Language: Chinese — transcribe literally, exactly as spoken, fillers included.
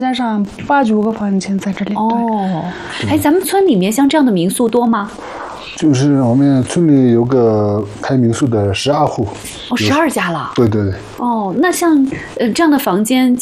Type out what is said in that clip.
加上八九个房间在这里。 哦，哎，咱们村里面像这样的民宿多吗？ 就是我们村里有个开民宿的十二户。 哦，十二家了。 对对对。 哦，那像呃这样的房间。